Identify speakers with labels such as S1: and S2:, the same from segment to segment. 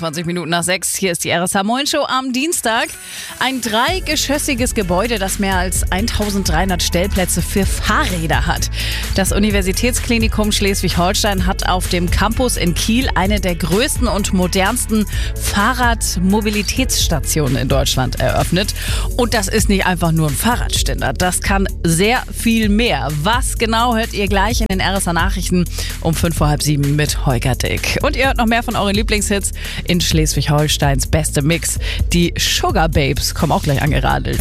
S1: 21 Minuten nach 6. Hier ist die RSH Moin Show am Dienstag. Ein dreigeschossiges Gebäude, das mehr als 1300 Stellplätze für Fahrräder hat. Das Universitätsklinikum Schleswig-Holstein hat auf dem Campus in Kiel eine der größten und modernsten Fahrradmobilitätsstationen in Deutschland eröffnet. Und das ist nicht einfach nur ein Fahrradständer. Das kann sehr viel mehr. Was genau hört ihr gleich in den RSH Nachrichten um 6:05 mit Holger Dick. Und ihr hört noch mehr von euren Lieblingshits in Schleswig-Holsteins beste Mix. Die Sugar Babes kommen auch gleich angeradelt.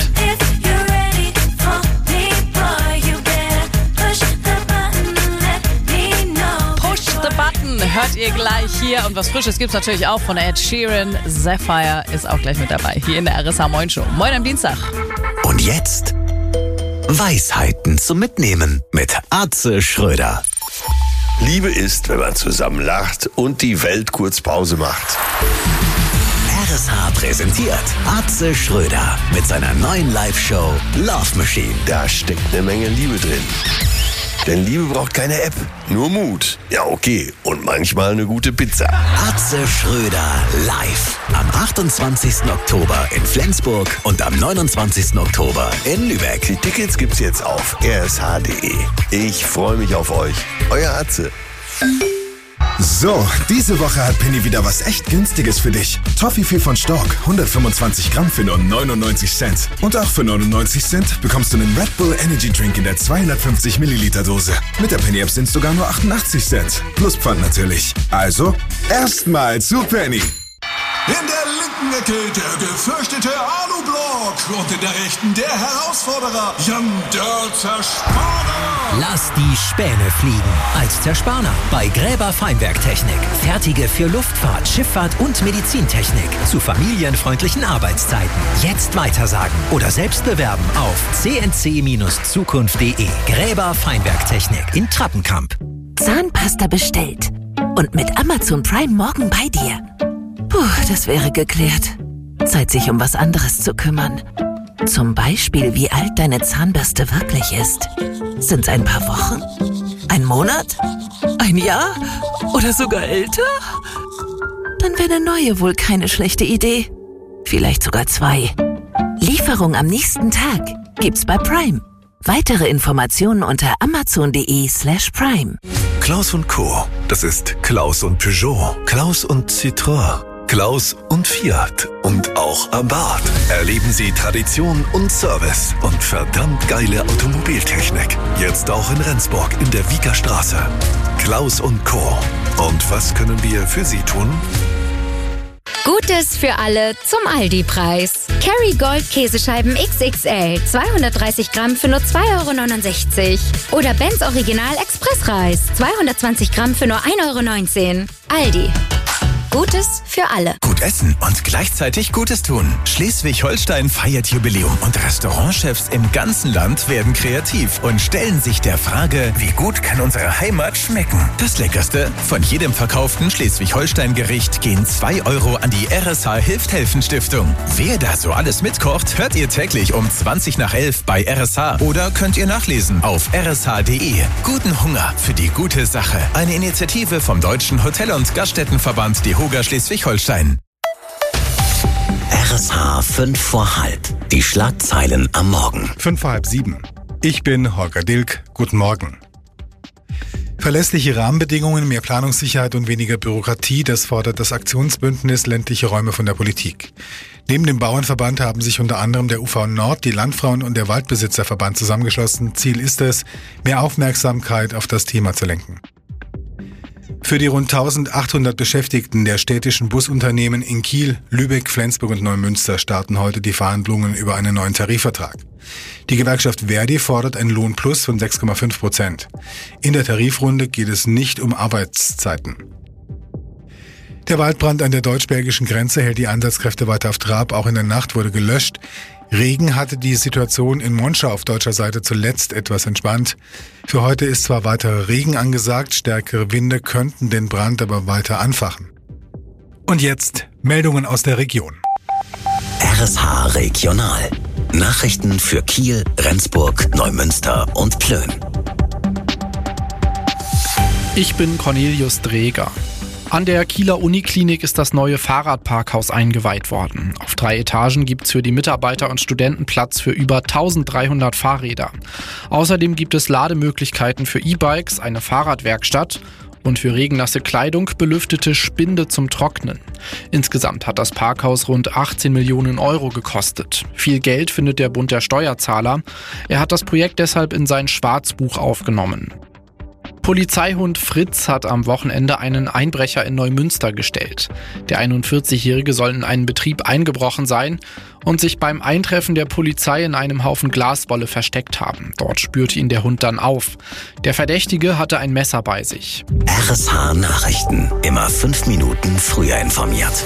S1: Push the button hört ihr gleich hier. Und was Frisches gibt's natürlich auch von Ed Sheeran. Sapphire ist auch gleich mit dabei hier in der RSH Moin Show. Moin am Dienstag.
S2: Und jetzt Weisheiten zum Mitnehmen mit Atze Schröder.
S3: Liebe ist, wenn man zusammen lacht und die Welt kurz Pause macht.
S2: RSH präsentiert Atze Schröder mit seiner neuen Live-Show Love Machine.
S3: Da steckt eine Menge Liebe drin. Denn Liebe braucht keine App, nur Mut. Ja, okay. Und manchmal eine gute Pizza.
S2: Atze Schröder live. Am 28. Oktober in Flensburg und am 29. Oktober in Lübeck.
S3: Die Tickets gibt's jetzt auf rsh.de. Ich freue mich auf euch. Euer Atze.
S4: So, diese Woche hat Penny wieder was echt Günstiges für dich. Toffifee von Stork, 125 Gramm für nur 99 Cent. Und auch für 99 Cent bekommst du einen Red Bull Energy Drink in der 250 Milliliter Dose. Mit der Penny App sind es sogar nur 88 Cent. Plus Pfand natürlich. Also, erstmal zu Penny.
S5: In der linken Ecke der gefürchtete Alublock und in der rechten der Herausforderer Jan der Zerspaner.
S2: Lass die Späne fliegen als Zerspaner bei Gräber Feinwerktechnik. Fertige für Luftfahrt, Schifffahrt und Medizintechnik zu familienfreundlichen Arbeitszeiten. Jetzt weitersagen oder selbst bewerben auf cnc-zukunft.de. Gräber Feinwerktechnik in Trappenkamp.
S6: Zahnpasta bestellt und mit Amazon Prime morgen bei dir. Puh, das wäre geklärt. Zeit, sich um was anderes zu kümmern. Zum Beispiel, wie alt deine Zahnbürste wirklich ist. Sind's ein paar Wochen? Ein Monat? Ein Jahr? Oder sogar älter? Dann wäre eine neue wohl keine schlechte Idee. Vielleicht sogar 2. Lieferung am nächsten Tag gibt's bei Prime. Weitere Informationen unter amazon.de/prime.
S7: Klaus & Co. Das ist Klaus und Peugeot, Klaus und Citroën, Klaus und Fiat und auch Abarth. Erleben Sie Tradition und Service und verdammt geile Automobiltechnik. Jetzt auch in Rendsburg in der Wieker Straße. Klaus und Co. Und was können wir für Sie tun?
S8: Gutes für alle zum Aldi-Preis. Kerrygold Käsescheiben XXL, 230 Gramm für nur 2,69 €. Oder Benz Original Expressreis, 220 Gramm für nur 1,19 €. Aldi. Gutes für alle.
S9: Gut essen und gleichzeitig Gutes tun. Schleswig-Holstein feiert Jubiläum und Restaurantchefs im ganzen Land werden kreativ und stellen sich der Frage, wie gut kann unsere Heimat schmecken? Das Leckerste? Von jedem verkauften Schleswig-Holstein-Gericht gehen 2 € an die RSH Hilft-Helfen-Stiftung. Wer da so alles mitkocht, hört ihr täglich um 11:20 bei RSH oder könnt ihr nachlesen auf rsh.de. Guten Hunger für die gute Sache. Eine Initiative vom Deutschen Hotel- und Gaststättenverband DEHOGA Schleswig-Holstein.
S2: RSH 5 vor halb. Die Schlagzeilen am Morgen.
S4: 6:05. Ich bin Holger Dilk. Guten Morgen. Verlässliche Rahmenbedingungen, mehr Planungssicherheit und weniger Bürokratie, das fordert das Aktionsbündnis Ländliche Räume von der Politik. Neben dem Bauernverband haben sich unter anderem der UV Nord, die Landfrauen und der Waldbesitzerverband zusammengeschlossen. Ziel ist es, mehr Aufmerksamkeit auf das Thema zu lenken. Für die rund 1800 Beschäftigten der städtischen Busunternehmen in Kiel, Lübeck, Flensburg und Neumünster starten heute die Verhandlungen über einen neuen Tarifvertrag. Die Gewerkschaft Verdi fordert einen Lohnplus von 6,5%. In der Tarifrunde geht es nicht um Arbeitszeiten. Der Waldbrand an der deutsch-belgischen Grenze hält die Einsatzkräfte weiter auf Trab. Auch in der Nacht wurde gelöscht. Regen hatte die Situation in Monschau auf deutscher Seite zuletzt etwas entspannt. Für heute ist zwar weiterer Regen angesagt, stärkere Winde könnten den Brand aber weiter anfachen. Und jetzt Meldungen aus der Region.
S2: RSH Regional. Nachrichten für Kiel, Rendsburg, Neumünster und Plön.
S10: Ich bin Cornelius Dreger. An der Kieler Uniklinik ist das neue Fahrradparkhaus eingeweiht worden. Auf 3 Etagen gibt es für die Mitarbeiter und Studenten Platz für über 1300 Fahrräder. Außerdem gibt es Lademöglichkeiten für E-Bikes, eine Fahrradwerkstatt und für regennasse Kleidung belüftete Spinde zum Trocknen. Insgesamt hat das Parkhaus rund 18 Millionen Euro gekostet. Viel Geld findet der Bund der Steuerzahler. Er hat das Projekt deshalb in sein Schwarzbuch aufgenommen. Polizeihund Fritz hat am Wochenende einen Einbrecher in Neumünster gestellt. Der 41-Jährige soll in einen Betrieb eingebrochen sein und sich beim Eintreffen der Polizei in einem Haufen Glaswolle versteckt haben. Dort spürte ihn der Hund dann auf. Der Verdächtige hatte ein Messer bei sich.
S2: RSH Nachrichten. Immer 5 Minuten früher informiert.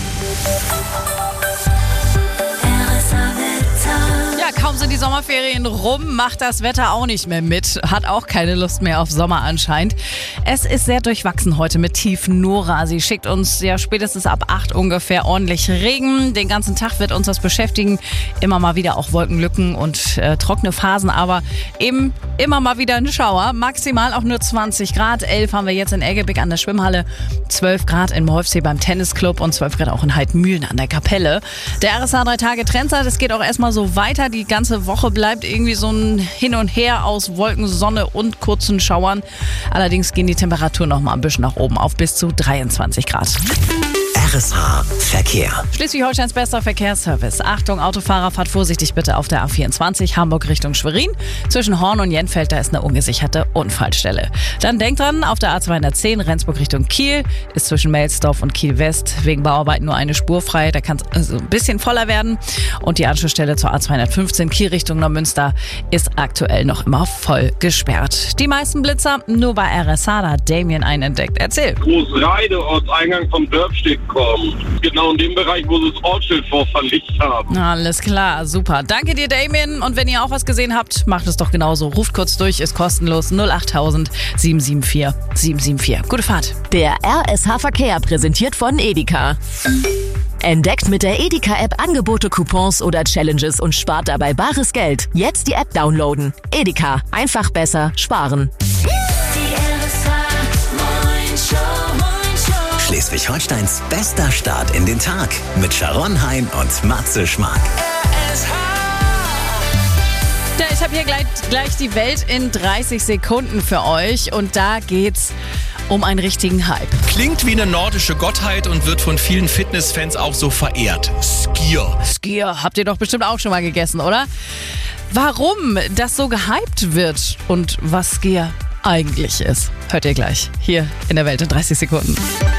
S1: Kaum sind die Sommerferien rum, macht das Wetter auch nicht mehr mit. Hat auch keine Lust mehr auf Sommer anscheinend. Es ist sehr durchwachsen heute mit Tiefen. Nora, sie schickt uns ja spätestens ab 8 ungefähr ordentlich Regen. Den ganzen Tag wird uns das beschäftigen. Immer mal wieder auch Wolkenlücken und trockene Phasen, aber eben immer mal wieder ein Schauer. Maximal auch nur 20 Grad. 11 haben wir jetzt in Eggebig an der Schwimmhalle. 12 Grad in Mollfsee beim Tennisclub und 12 Grad auch in Heidmühlen an der Kapelle. Der RSH 3-Tage-Trendsat, es geht auch erstmal so weiter. Die ganze Woche bleibt irgendwie so ein Hin und Her aus Wolken, Sonne und kurzen Schauern. Allerdings gehen die Temperaturen noch mal ein bisschen nach oben auf bis zu 23 Grad.
S2: RSH Verkehr.
S1: Schleswig-Holsteins bester Verkehrsservice. Achtung, Autofahrer, fahrt vorsichtig bitte auf der A24 Hamburg Richtung Schwerin. Zwischen Horn und Jenfeld, da ist eine ungesicherte Unfallstelle. Dann denkt dran, auf der A210 Rendsburg Richtung Kiel ist zwischen Melsdorf und Kiel West wegen Bauarbeiten nur eine Spur frei. Da kann es also ein bisschen voller werden. Und die Anschlussstelle zur A215 Kiel Richtung Neumünster ist aktuell noch immer voll gesperrt. Die meisten Blitzer nur bei RSH, da hat Damien einen entdeckt. Erzähl.
S11: Großreide, Ortseingang vom Dörfsteg kommen. Genau in dem Bereich, wo sie das Ortsschild vor verlegt haben.
S1: Alles klar, super. Danke dir, Damien. Und wenn ihr auch was gesehen habt, macht es doch genauso. Ruft kurz durch, ist kostenlos 08000 774 774. Gute Fahrt.
S12: Der RSH Verkehr präsentiert von Edeka. Entdeckt mit der Edeka-App Angebote, Coupons oder Challenges und spart dabei bares Geld. Jetzt die App downloaden. Edeka. Einfach besser sparen.
S2: Schleswig-Holsteins bester Start in den Tag mit Sharon Hein und Matze Schmark.
S1: Ja, ich habe hier gleich die Welt in 30 Sekunden für euch und da geht's um einen richtigen Hype.
S13: Klingt wie eine nordische Gottheit und wird von vielen Fitnessfans auch so verehrt. Skier.
S1: Skier habt ihr doch bestimmt auch schon mal gegessen, oder? Warum das so gehypt wird und was Skier eigentlich ist, hört ihr gleich hier in der Welt in 30 Sekunden.